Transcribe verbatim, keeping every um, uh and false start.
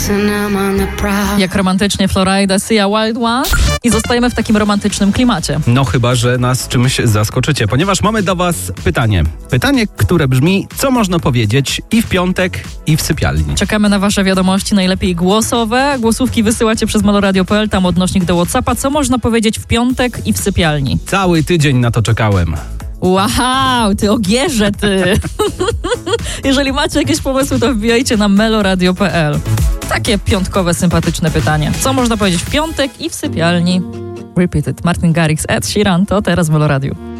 Jak romantycznie Florida, Sia Wild One. I zostajemy w takim romantycznym klimacie. No chyba, że nas czymś zaskoczycie, ponieważ mamy do was pytanie. Pytanie, które brzmi, co można powiedzieć i w piątek, i w sypialni. Czekamy na wasze wiadomości, najlepiej głosowe. Głosówki wysyłacie przez meloradio kropka p l, tam odnośnik do WhatsAppa. Co można powiedzieć w piątek i w sypialni? Cały tydzień na to czekałem. Wow, ty ogierze, ty! Jeżeli macie jakieś pomysły, to wbijajcie na meloradio kropka p l. Takie piątkowe, sympatyczne pytanie. Co można powiedzieć w piątek i w sypialni? Repeat it. Martin Garrix, Ed Sheeran, to teraz w Meloradiu.